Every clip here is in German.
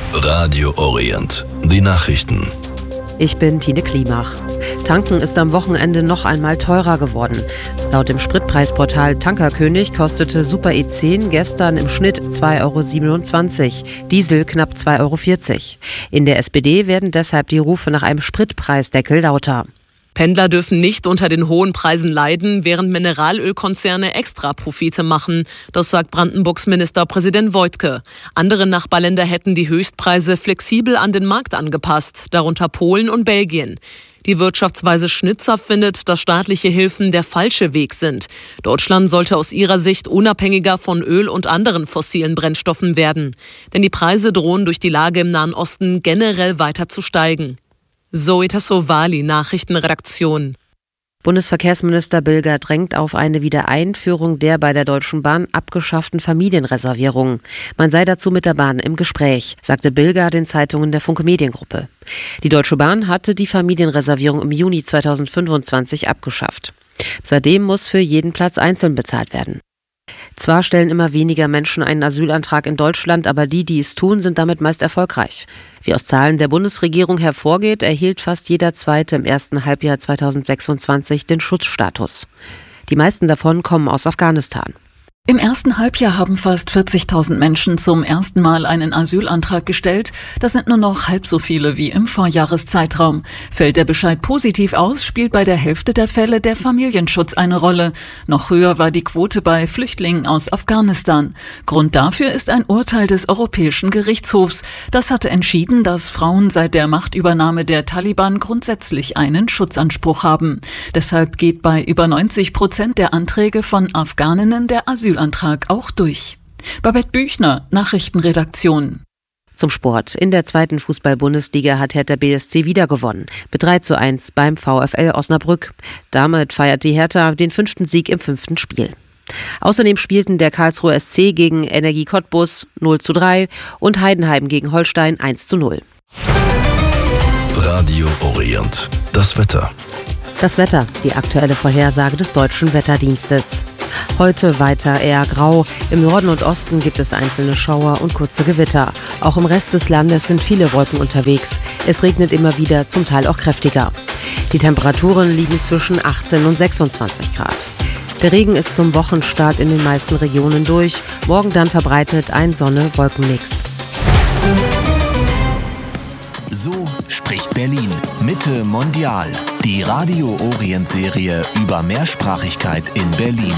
Radio Orient. Die Nachrichten. Ich bin Tine Klimach. Tanken ist am Wochenende noch einmal teurer geworden. Laut dem Spritpreisportal Tankerkönig kostete Super E10 gestern im Schnitt 2,27 €, Diesel knapp 2,40 €. In der SPD werden deshalb die Rufe nach einem Spritpreisdeckel lauter. Pendler dürfen nicht unter den hohen Preisen leiden, während Mineralölkonzerne Extraprofite machen. Das sagt Brandenburgs Ministerpräsident Woidke. Andere Nachbarländer hätten die Höchstpreise flexibel an den Markt angepasst, darunter Polen und Belgien. Die Wirtschaftsweise Schnitzer findet, dass staatliche Hilfen der falsche Weg sind. Deutschland sollte aus ihrer Sicht unabhängiger von Öl und anderen fossilen Brennstoffen werden. Denn die Preise drohen durch die Lage im Nahen Osten generell weiter zu steigen. Zoe Tassovali, Nachrichtenredaktion. Bundesverkehrsminister Bilger drängt auf eine Wiedereinführung der bei der Deutschen Bahn abgeschafften Familienreservierung. Man sei dazu mit der Bahn im Gespräch, sagte Bilger den Zeitungen der Funke Mediengruppe. Die Deutsche Bahn hatte die Familienreservierung im Juni 2025 abgeschafft. Seitdem muss für jeden Platz einzeln bezahlt werden. Zwar stellen immer weniger Menschen einen Asylantrag in Deutschland, aber die es tun, sind damit meist erfolgreich. Wie aus Zahlen der Bundesregierung hervorgeht, erhielt fast jeder Zweite im ersten Halbjahr 2026 den Schutzstatus. Die meisten davon kommen aus Afghanistan. Im ersten Halbjahr haben fast 40.000 Menschen zum ersten Mal einen Asylantrag gestellt. Das sind nur noch halb so viele wie im Vorjahreszeitraum. Fällt der Bescheid positiv aus, spielt bei der Hälfte der Fälle der Familienschutz eine Rolle. Noch höher war die Quote bei Flüchtlingen aus Afghanistan. Grund dafür ist ein Urteil des Europäischen Gerichtshofs. Das hatte entschieden, dass Frauen seit der Machtübernahme der Taliban grundsätzlich einen Schutzanspruch haben. Deshalb geht bei über 90% der Anträge von Afghaninnen der Asylantrag auch durch. Babette Büchner, Nachrichtenredaktion. Zum Sport. In der zweiten Fußball-Bundesliga hat Hertha BSC wieder gewonnen. Mit 3:1 beim VfL Osnabrück. Damit feiert die Hertha den 5. Sieg im 5. Spiel. Außerdem spielten der Karlsruher SC gegen Energie Cottbus 0:3 und Heidenheim gegen Holstein 1:0. Radio Orient. Das Wetter. Das Wetter, die aktuelle Vorhersage des Deutschen Wetterdienstes. Heute weiter eher grau. Im Norden und Osten gibt es einzelne Schauer und kurze Gewitter. Auch im Rest des Landes sind viele Wolken unterwegs. Es regnet immer wieder, zum Teil auch kräftiger. Die Temperaturen liegen zwischen 18 und 26 Grad. Der Regen ist zum Wochenstart in den meisten Regionen durch. Morgen dann verbreitet ein Sonne-Wolken-Mix. So spricht Berlin. Mitte mondial. Die Radio Orient Serie über Mehrsprachigkeit in Berlin.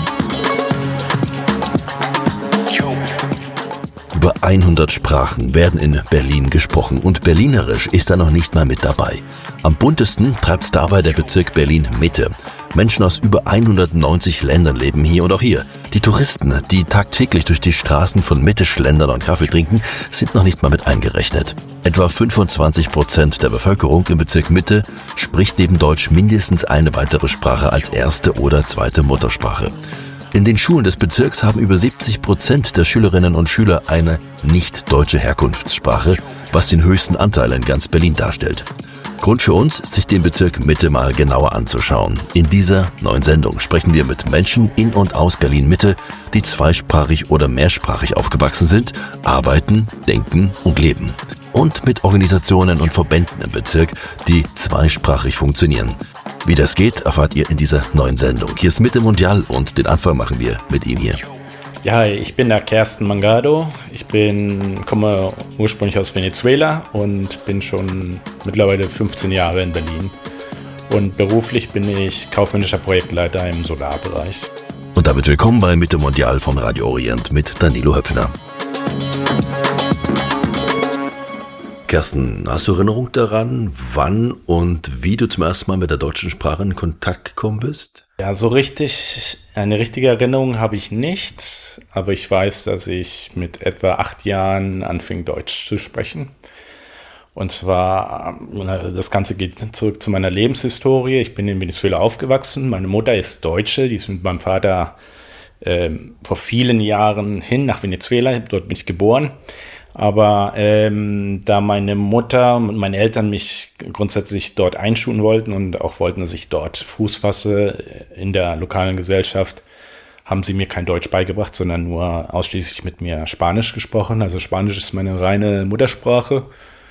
Über 100 Sprachen werden in Berlin gesprochen und Berlinerisch ist da noch nicht mal mit dabei. Am buntesten treibt's dabei der Bezirk Berlin-Mitte. Menschen aus über 190 Ländern leben hier und auch hier. Die Touristen, die tagtäglich durch die Straßen von Mitte schlendern und Kaffee trinken, sind noch nicht mal mit eingerechnet. Etwa 25% der Bevölkerung im Bezirk Mitte spricht neben Deutsch mindestens eine weitere Sprache als erste oder zweite Muttersprache. In den Schulen des Bezirks haben über 70% der Schülerinnen und Schüler eine nicht-deutsche Herkunftssprache, was den höchsten Anteil in ganz Berlin darstellt. Grund für uns, sich den Bezirk Mitte mal genauer anzuschauen. In dieser neuen Sendung sprechen wir mit Menschen in und aus Berlin-Mitte, die zweisprachig oder mehrsprachig aufgewachsen sind, arbeiten, denken und leben. Und mit Organisationen und Verbänden im Bezirk, die zweisprachig funktionieren. Wie das geht, erfahrt ihr in dieser neuen Sendung. Hier ist Mitte Mondial und den Anfang machen wir mit ihm hier. Ja, ich bin der Kersten Mangado. Ich komme ursprünglich aus Venezuela und bin schon mittlerweile 15 Jahre in Berlin. Und beruflich bin ich kaufmännischer Projektleiter im Solarbereich. Und damit willkommen bei Mitte Mondial von Radio Orient mit Danilo Höpfner. Kersten, hast du Erinnerung daran, wann und wie du zum ersten Mal mit der deutschen Sprache in Kontakt gekommen bist? Ja, eine richtige Erinnerung habe ich nicht, aber ich weiß, dass ich mit etwa 8 Jahren anfing, Deutsch zu sprechen. Und zwar, das Ganze geht zurück zu meiner Lebenshistorie. Ich bin in Venezuela aufgewachsen. Meine Mutter ist Deutsche, die ist mit meinem Vater vor vielen Jahren hin nach Venezuela. Dort bin ich geboren. Aber da meine Mutter und meine Eltern mich grundsätzlich dort einschulen wollten und auch wollten, dass ich dort Fuß fasse in der lokalen Gesellschaft, haben sie mir kein Deutsch beigebracht, sondern nur ausschließlich mit mir Spanisch gesprochen. Also Spanisch ist meine reine Muttersprache.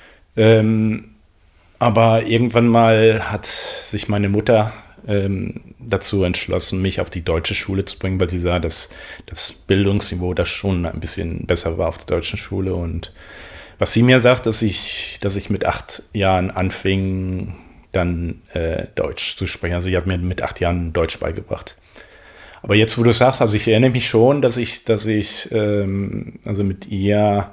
Aber irgendwann mal hat sich meine Mutter dazu entschlossen, mich auf die deutsche Schule zu bringen, weil sie sah, dass das Bildungsniveau da schon ein bisschen besser war auf der deutschen Schule. Und was sie mir sagt, dass ich mit 8 Jahren anfing, dann Deutsch zu sprechen. Also sie hat mir mit 8 Jahren Deutsch beigebracht. Aber jetzt, wo du sagst, also ich erinnere mich schon, dass ich also mit ihr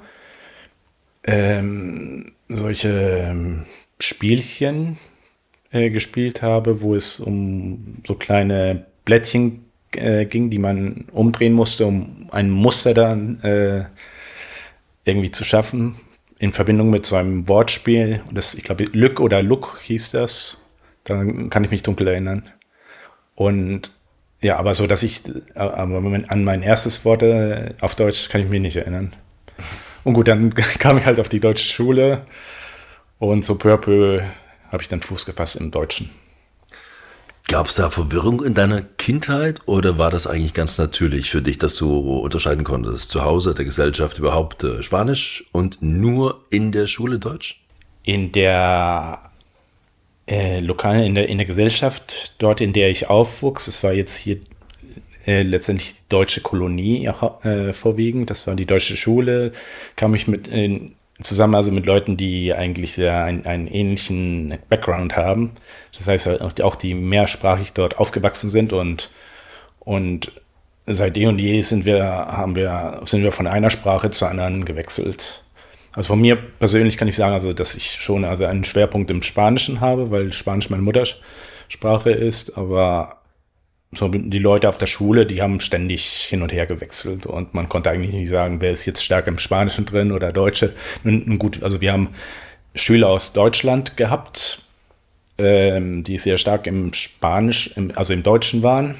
solche Spielchen gespielt habe, wo es um so kleine Blättchen ging, die man umdrehen musste, um ein Muster dann irgendwie zu schaffen, in Verbindung mit so einem Wortspiel. Ich glaube, Lück oder Luck hieß das. Da kann ich mich dunkel erinnern. Und ja, aber so, dass ich an mein erstes Wort auf Deutsch kann ich mich nicht erinnern. Und gut, dann kam ich halt auf die deutsche Schule und so peu à peu habe ich dann Fuß gefasst im Deutschen. Gab es da Verwirrung in deiner Kindheit oder war das eigentlich ganz natürlich für dich, dass du unterscheiden konntest? Zu Hause, der Gesellschaft überhaupt Spanisch und nur in der Schule Deutsch? In der lokalen, in der Gesellschaft, dort in der ich aufwuchs, es war jetzt hier letztendlich die deutsche Kolonie vorwiegend, das war die deutsche Schule, kam ich zusammen also mit Leuten, die eigentlich sehr einen ähnlichen Background haben. Das heißt auch die mehrsprachig dort aufgewachsen sind und seit eh und je sind wir von einer Sprache zur anderen gewechselt. Also von mir persönlich kann ich sagen, also dass ich schon also einen Schwerpunkt im Spanischen habe, weil Spanisch meine Muttersprache ist, aber so die Leute auf der Schule, die haben ständig hin und her gewechselt und man konnte eigentlich nicht sagen, wer ist jetzt stärker im Spanischen drin oder Deutsche. Und gut, also wir haben Schüler aus Deutschland gehabt, die sehr stark im also im Deutschen waren,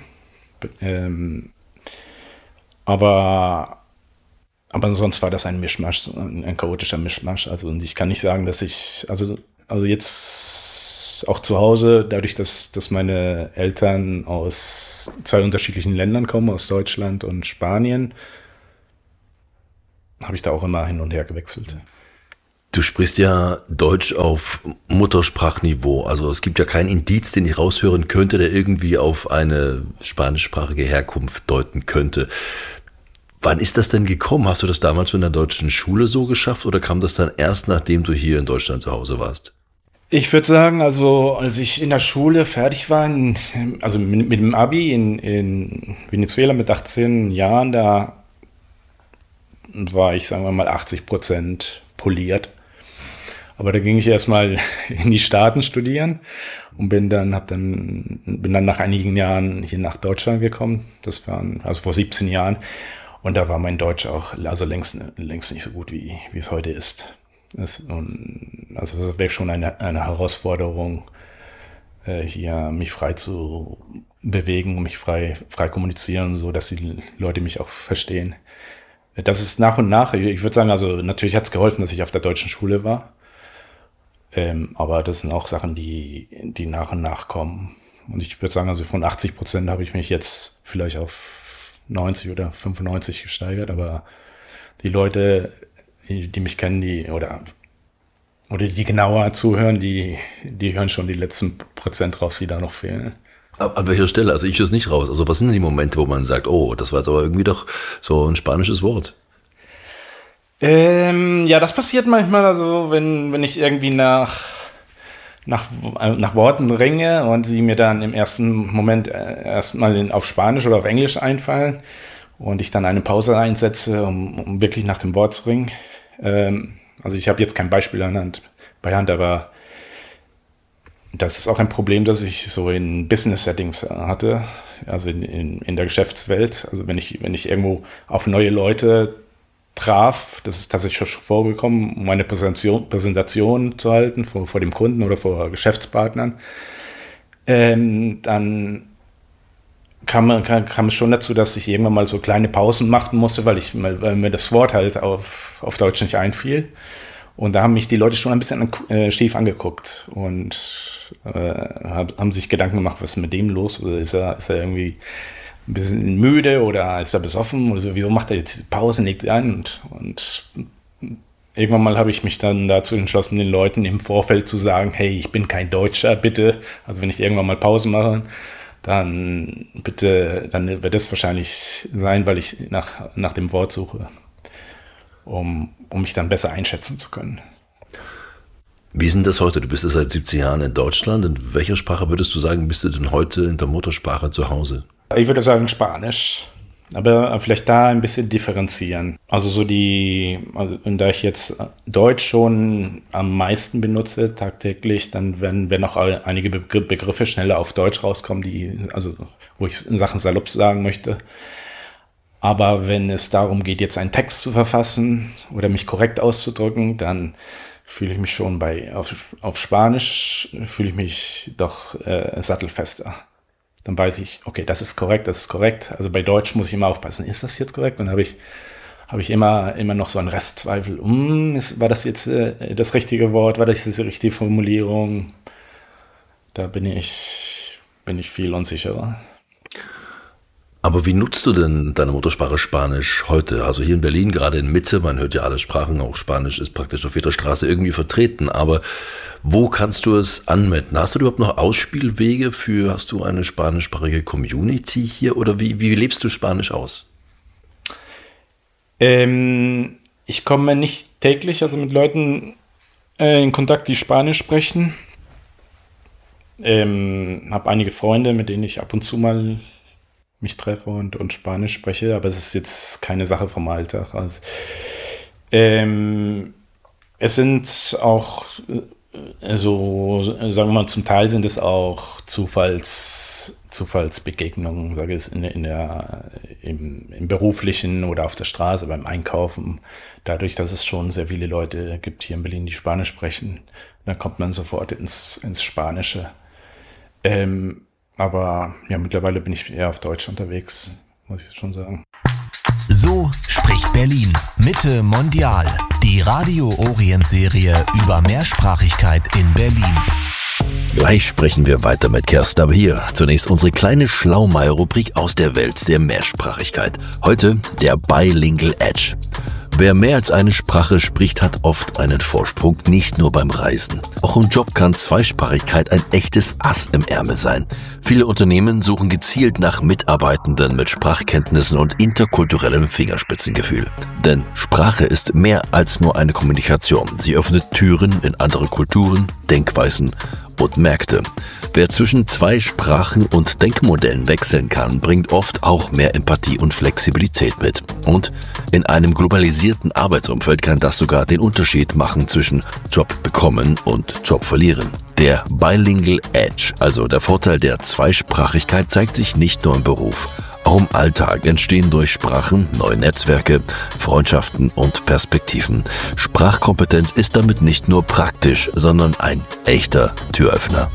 aber sonst war das ein Mischmasch, ein chaotischer Mischmasch. Also und ich kann nicht sagen, dass ich, also jetzt auch zu Hause, dadurch, dass meine Eltern aus 2 unterschiedlichen Ländern kommen, aus Deutschland und Spanien, habe ich da auch immer hin und her gewechselt. Du sprichst ja Deutsch auf Muttersprachniveau. Also es gibt ja keinen Indiz, den ich raushören könnte, der irgendwie auf eine spanischsprachige Herkunft deuten könnte. Wann ist das denn gekommen? Hast du das damals schon in der deutschen Schule so geschafft oder kam das dann erst, nachdem du hier in Deutschland zu Hause warst? Ich würde sagen, also als ich in der Schule fertig war, also mit dem Abi in Venezuela mit 18 Jahren, da war ich, sagen wir mal, 80% poliert. Aber da ging ich erstmal in die Staaten studieren und bin dann nach einigen Jahren hier nach Deutschland gekommen. Das waren also vor 17 Jahren. Und da war mein Deutsch auch also längst nicht so gut, wie es heute ist. Das wäre schon eine Herausforderung, hier mich frei zu bewegen, mich frei kommunizieren, so dass die Leute mich auch verstehen. Das ist nach und nach, ich würde sagen, also natürlich hat es geholfen, dass ich auf der deutschen Schule war, aber das sind auch Sachen, die nach und nach kommen. Und ich würde sagen, also von 80% habe ich mich jetzt vielleicht auf 90 oder 95 gesteigert, aber die Leute, die mich kennen, oder die genauer zuhören, die hören schon die letzten Prozent raus, die da noch fehlen. An welcher Stelle? Also ich höre es nicht raus. Also was sind denn die Momente, wo man sagt, oh, das war jetzt aber irgendwie doch so ein spanisches Wort? Ja, das passiert manchmal, also wenn ich irgendwie nach Worten ringe und sie mir dann im ersten Moment erstmal auf Spanisch oder auf Englisch einfallen und ich dann eine Pause einsetze, um wirklich nach dem Wort zu ringen. Also ich habe jetzt kein Beispiel bei Hand, aber das ist auch ein Problem, das ich so in Business-Settings hatte, also in der Geschäftswelt. Also wenn ich irgendwo auf neue Leute traf, das ist tatsächlich schon vorgekommen, um eine Präsentation zu halten vor dem Kunden oder vor Geschäftspartnern, dann kam es schon dazu, dass ich irgendwann mal so kleine Pausen machen musste, weil mir das Wort halt auf Deutsch nicht einfiel. Und da haben mich die Leute schon ein bisschen schief angeguckt und haben sich Gedanken gemacht, was ist mit dem los? Oder ist er irgendwie ein bisschen müde oder ist er besoffen oder so, wieso macht er jetzt Pause, legt an und irgendwann mal habe ich mich dann dazu entschlossen, den Leuten im Vorfeld zu sagen, hey, ich bin kein Deutscher, bitte, also wenn ich irgendwann mal Pause mache, dann wird das wahrscheinlich sein, weil ich nach dem Wort suche, um mich dann besser einschätzen zu können. Wie ist denn das heute? Du bist ja seit 17 Jahren in Deutschland. In welcher Sprache würdest du sagen, bist du denn heute in der Muttersprache zu Hause? Ich würde sagen Spanisch, aber vielleicht da ein bisschen differenzieren. Also da ich jetzt Deutsch schon am meisten benutze tagtäglich, dann werden auch einige Begriffe schneller auf Deutsch rauskommen, wo ich Sachen salopp sagen möchte. Aber wenn es darum geht, jetzt einen Text zu verfassen oder mich korrekt auszudrücken, dann fühle ich mich schon auf Spanisch fühle ich mich doch sattelfester. Dann weiß ich, okay, das ist korrekt. Also bei Deutsch muss ich immer aufpassen, ist das jetzt korrekt? Dann habe ich immer noch so einen Restzweifel. War das jetzt das richtige Wort? War das die richtige Formulierung? Da bin ich viel unsicherer. Aber wie nutzt du denn deine Muttersprache Spanisch heute? Also hier in Berlin, gerade in Mitte, man hört ja alle Sprachen, auch Spanisch ist praktisch auf jeder Straße irgendwie vertreten. Aber wo kannst du es anwenden? Hast du überhaupt noch Ausspielwege hast du eine spanischsprachige Community hier? Oder wie lebst du Spanisch aus? Ich komme nicht täglich mit Leuten in Kontakt, die Spanisch sprechen. Habe einige Freunde, mit denen ich ab und zu mal mich treffe und Spanisch spreche, aber es ist jetzt keine Sache vom Alltag. Also, es sind auch, sagen wir mal, zum Teil sind es auch Zufallsbegegnungen, sage ich es, im Beruflichen oder auf der Straße, beim Einkaufen. Dadurch, dass es schon sehr viele Leute gibt hier in Berlin, die Spanisch sprechen, dann kommt man sofort ins Spanische. Aber ja, mittlerweile bin ich eher auf Deutsch unterwegs, muss ich schon sagen. So spricht Berlin. Mitte Mondial. Die Radio-Orient-Serie über Mehrsprachigkeit in Berlin. Gleich sprechen wir weiter mit Kerstin, aber hier zunächst unsere kleine Schlaumeier-Rubrik aus der Welt der Mehrsprachigkeit. Heute der Bilingual Edge. Wer mehr als eine Sprache spricht, hat oft einen Vorsprung, nicht nur beim Reisen. Auch im Job kann Zweisprachigkeit ein echtes Ass im Ärmel sein. Viele Unternehmen suchen gezielt nach Mitarbeitenden mit Sprachkenntnissen und interkulturellem Fingerspitzengefühl. Denn Sprache ist mehr als nur eine Kommunikation. Sie öffnet Türen in andere Kulturen, Denkweisen und Märkte. Wer zwischen zwei Sprachen und Denkmodellen wechseln kann, bringt oft auch mehr Empathie und Flexibilität mit. Und in einem globalisierten Arbeitsumfeld kann das sogar den Unterschied machen zwischen Job bekommen und Job verlieren. Der Bilingual Edge, also der Vorteil der Zweisprachigkeit, zeigt sich nicht nur im Beruf. Auch im Alltag entstehen durch Sprachen neue Netzwerke, Freundschaften und Perspektiven. Sprachkompetenz ist damit nicht nur praktisch, sondern ein echter Türöffner.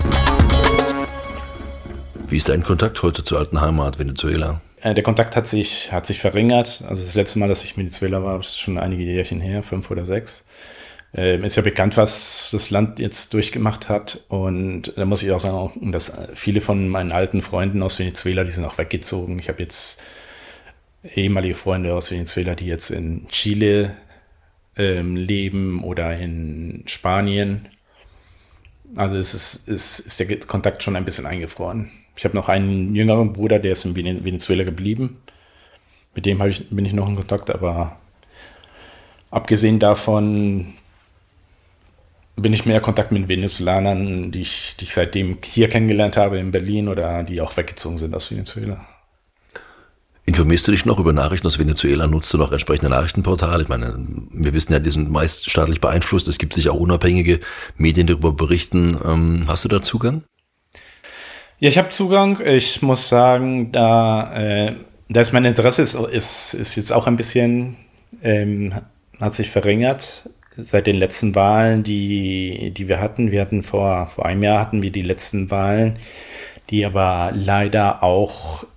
Wie ist dein Kontakt heute zur alten Heimat, Venezuela? Der Kontakt hat sich verringert. Also das letzte Mal, dass ich in Venezuela war, das ist schon einige Jährchen her, 5 oder 6. Ist ja bekannt, was das Land jetzt durchgemacht hat. Und da muss ich auch sagen, dass viele von meinen alten Freunden aus Venezuela, die sind auch weggezogen. Ich habe jetzt ehemalige Freunde aus Venezuela, die jetzt in Chile leben oder in Spanien. Also ist der Kontakt schon ein bisschen eingefroren. Ich habe noch einen jüngeren Bruder, der ist in Venezuela geblieben. Mit dem bin ich noch in Kontakt, aber abgesehen davon bin ich mehr in Kontakt mit Venezolanern, die ich seitdem hier kennengelernt habe in Berlin oder die auch weggezogen sind aus Venezuela. Informierst du dich noch über Nachrichten aus Venezuela? Nutzt du noch entsprechende Nachrichtenportale? Ich meine, wir wissen ja, die sind meist staatlich beeinflusst. Es gibt sicher auch unabhängige Medien, die darüber berichten. Hast du da Zugang? Ja, ich habe Zugang. Ich muss sagen, da ist mein Interesse ist jetzt auch ein bisschen, hat sich verringert. Seit den letzten Wahlen, die wir hatten. Wir hatten vor einem Jahr hatten wir die letzten Wahlen, die aber leider auch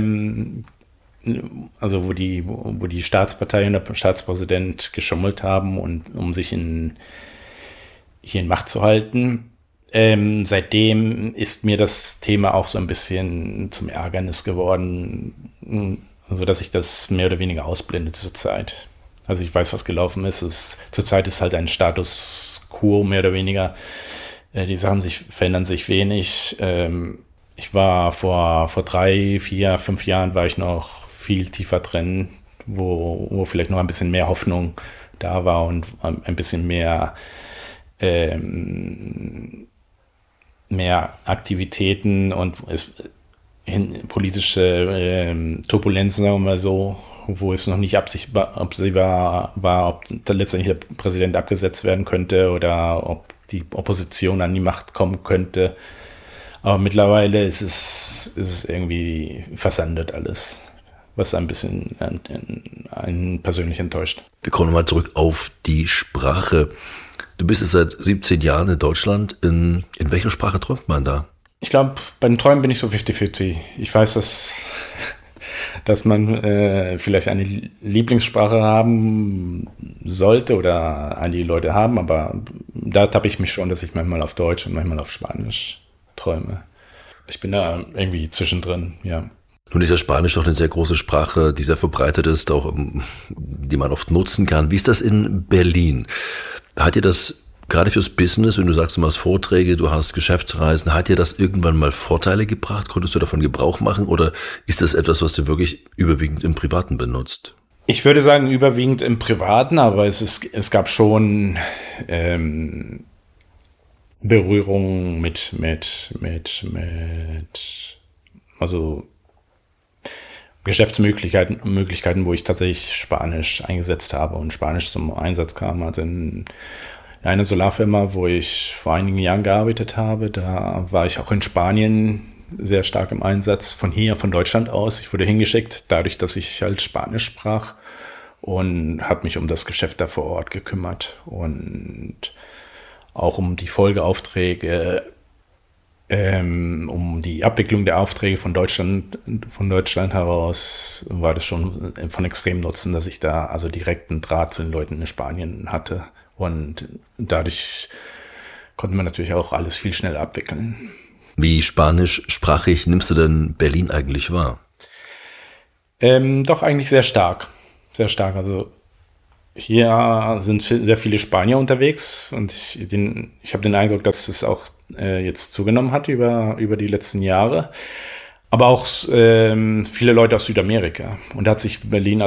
also wo die Staatspartei und der Staatspräsident geschummelt haben und um sich hier in Macht zu halten. Seitdem ist mir das Thema auch so ein bisschen zum Ärgernis geworden, sodass ich das mehr oder weniger ausblende zurzeit. Also ich weiß, was gelaufen ist. Zurzeit ist halt ein Status quo mehr oder weniger. Die Sachen verändern sich wenig. Ich war vor 3, 4, 5 Jahren war ich noch viel tiefer drin, wo vielleicht noch ein bisschen mehr Hoffnung da war und ein bisschen mehr Aktivitäten und politische Turbulenzen, sagen wir mal so, wo es noch nicht absehbar war, ob letztendlich der Präsident abgesetzt werden könnte oder ob die Opposition an die Macht kommen könnte. Aber mittlerweile ist es irgendwie versandet alles, was ein bisschen einen persönlich enttäuscht. Wir kommen mal zurück auf die Sprache. Du bist jetzt seit 17 Jahren in Deutschland. In welcher Sprache träumt man da? Ich glaube, bei den Träumen bin ich so 50-50. Ich weiß, dass man vielleicht eine Lieblingssprache haben sollte oder einige Leute haben, aber da tappe ich mich schon, dass ich manchmal auf Deutsch und manchmal auf Spanisch träume. Ich bin da irgendwie zwischendrin, ja. Nun ist ja Spanisch doch eine sehr große Sprache, die sehr verbreitet ist, auch die man oft nutzen kann. Wie ist das in Berlin? Hat dir das gerade fürs Business, wenn du sagst, du machst Vorträge, du hast Geschäftsreisen, hat dir das irgendwann mal Vorteile gebracht? Konntest du davon Gebrauch machen oder ist das etwas, was du wirklich überwiegend im Privaten benutzt? Ich würde sagen überwiegend im Privaten, aber es gab schon Berührungen mit also Geschäftsmöglichkeiten, wo ich tatsächlich Spanisch eingesetzt habe und Spanisch zum Einsatz kam. Also in einer Solarfirma, wo ich vor einigen Jahren gearbeitet habe, da war ich auch in Spanien sehr stark im Einsatz, von Deutschland aus. Ich wurde hingeschickt, dadurch, dass ich halt Spanisch sprach und habe mich um das Geschäft da vor Ort gekümmert und auch um die Folgeaufträge, um die Abwicklung der Aufträge von Deutschland heraus war das schon von extremem Nutzen, dass ich da also direkten Draht zu den Leuten in Spanien hatte. Und dadurch konnte man natürlich auch alles viel schneller abwickeln. Wie spanischsprachig nimmst du denn Berlin eigentlich wahr? Doch eigentlich sehr stark. Sehr stark. Also hier sind sehr viele Spanier unterwegs und ich habe den Eindruck, dass es auch jetzt zugenommen hat über die letzten Jahre. Aber auch viele Leute aus Südamerika. Und da hat sich Berlin